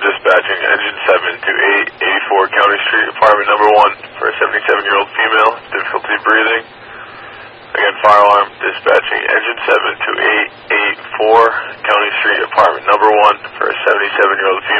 dispatching engine 7 to 884 County Street, apartment number 1 for a 77-year-old female, difficulty breathing. Again, fire alarm, dispatching engine 7 to 884 County Street, apartment number 1 for a 77-year-old female.